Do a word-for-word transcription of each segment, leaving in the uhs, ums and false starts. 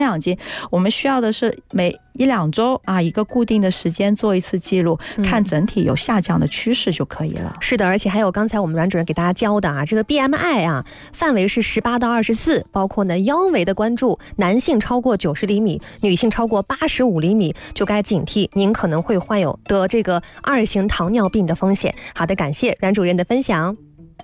氧机，我们需要的是每一两周啊，一个固定的时间做一次记录，看整体有下降的趋势就可以了。 是的，而且还有刚才我们阮主任给大家教的啊，这个 B M I 啊，范围是十八到二十四，包括呢腰围的关注，男性超过九十厘米，女性超过八十五厘米，就该警惕您可能会患有得这个二型糖尿病的风险。好的，感谢阮主任的分享。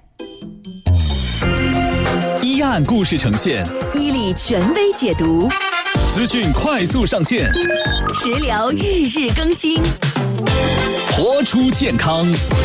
一案故事呈现， 伊利权威解读， 资讯快速上线， 食疗日日更新， 活出健康。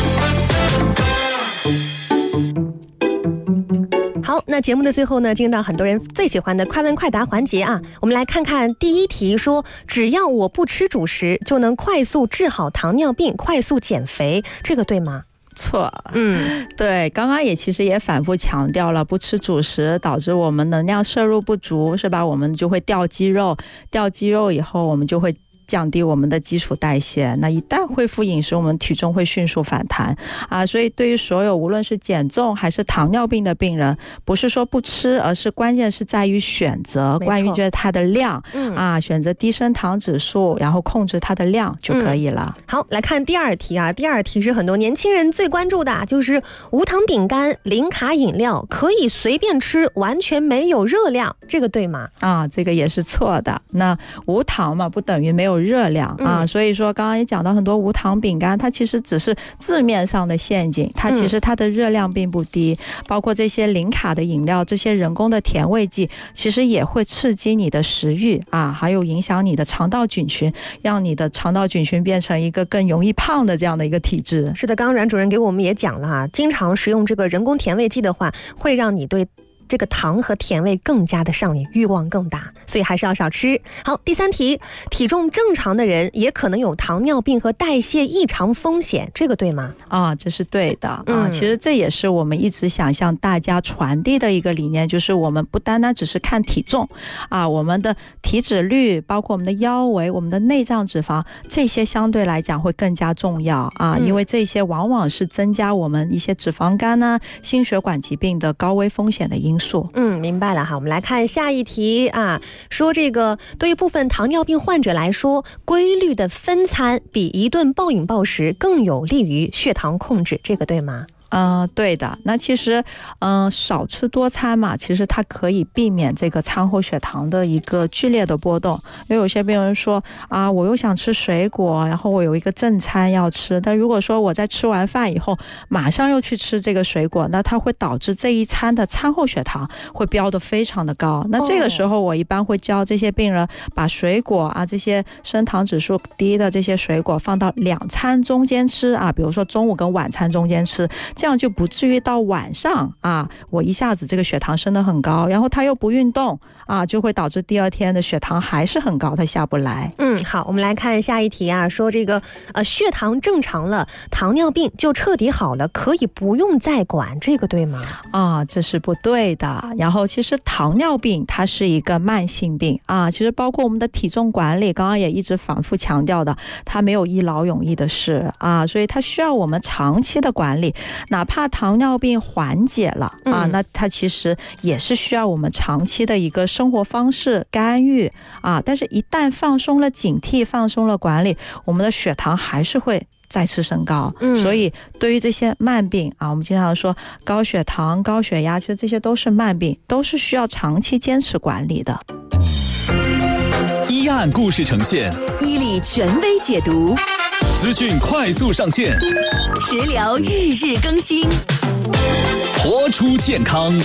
好，那节目的最后呢，进入到很多人最喜欢的快问快答环节啊。我们来看看第一题，说只要我不吃主食，就能快速治好糖尿病，快速减肥，这个对吗？ 错， 嗯， 对，刚刚也其实也反复强调了，不吃主食导致我们能量摄入不足，是吧？我们就会掉肌肉，掉肌肉以后，我们就会降低我们的基础代谢，那一旦恢复饮食，我们体重会迅速反弹啊！所以对于所有无论是减重还是糖尿病的病人，不是说不吃，而是关键是在于选择，关于就是它的量、嗯、啊，选择低升糖指数，然后控制它的量就可以了。 嗯、好，来看第二题啊，第二题是很多年轻人最关注的，就是无糖饼干、零卡饮料可以随便吃，完全没有热量，这个对吗？ 啊，这个也是错的。那无糖嘛，不等于没有热量啊， 嗯、 所以说刚刚也讲到很多无糖饼干，它其实只是字面上的陷阱，它其实它的热量并不低，嗯、包括这些零卡的饮料，这些人工的甜味剂，其实也会刺激你的食欲啊，还有影响你的肠道菌群，让你的肠道菌群变成一个更容易胖的这样的一个体质。 是的，刚刚阮主任给我们也讲了啊，经常食用这个人工甜味剂的话，会让你对这个糖和甜味更加的上瘾，欲望更大，所以还是要少吃。好，第三题，体重正常的人也可能有糖尿病和代谢异常风险，这个对吗？ 啊，这是对的啊、 嗯。 其实这也是我们一直想向大家传递的一个理念，就是我们不单单只是看体重啊，我们的体脂率，包括我们的腰围、我们的内脏脂肪，这些相对来讲会更加重要啊，因为这些往往是增加我们一些脂肪肝呢、心血管疾病的高危风险的因素。 嗯，明白了哈。我们来看下一题啊，说这个对于部分糖尿病患者来说，规律的分餐比一顿暴饮暴食更有利于血糖控制，这个对吗？ 嗯、呃，对的。那其实，嗯、呃，少吃多餐嘛，其实它可以避免这个餐后血糖的一个剧烈的波动。因为有些病人说啊，我又想吃水果，然后我有一个正餐要吃，但如果说我在吃完饭以后马上又去吃这个水果，那它会导致这一餐的餐后血糖会飙得非常的高。那这个时候我一般会教这些病人把水果啊，这些升糖指数低的这些水果放到两餐中间吃啊，比如说中午跟晚餐中间吃。这样就不至于到晚上啊，我一下子这个血糖升得很高，然后他又不运动啊，就会导致第二天的血糖还是很高，他下不来。 嗯，好，我们来看下一题啊，说这个呃血糖正常了，糖尿病就彻底好了，可以不用再管，这个对吗？ 啊，这是不对的。然后其实糖尿病它是一个慢性病啊，其实包括我们的体重管理，刚刚也一直反复强调的，它没有一劳永逸的事啊，所以它需要我们长期的管理。哪怕糖尿病缓解了啊，那它其实也是需要我们长期的一个生活方式干预啊。但是，一旦放松了警惕，放松了管理，我们的血糖还是会再次升高。嗯，所以对于这些慢病啊，我们经常说高血糖、高血压，其实这些都是慢病，都是需要长期坚持管理的。 一案故事呈现， 伊利权威解读， 资讯快速上线， 食疗日日更新， 活出健康。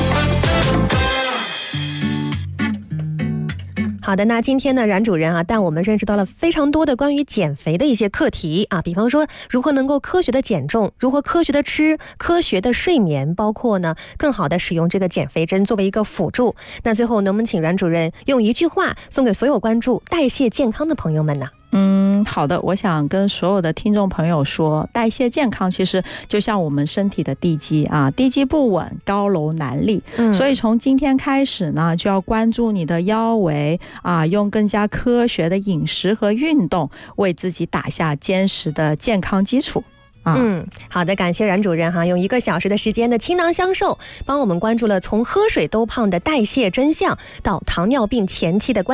好的，那今天呢，阮主任啊，带我们认识到了非常多的关于减肥的一些课题啊，比方说如何能够科学的减重，如何科学的吃，科学的睡眠，包括呢更好的使用这个减肥针作为一个辅助。那最后能不能请阮主任用一句话送给所有关注代谢健康的朋友们呢？ 嗯，好的，我想跟所有的听众朋友说，代谢健康其实就像我们身体的地基啊，地基不稳，高楼难立。嗯，所以从今天开始呢，就要关注你的腰围啊，用更加科学的饮食和运动，为自己打下坚实的健康基础。 嗯，好的，感谢阮主任哈，用一个小时的时间的倾囊相授，帮我们关注了从喝水都胖的代谢真相到糖尿病前期的关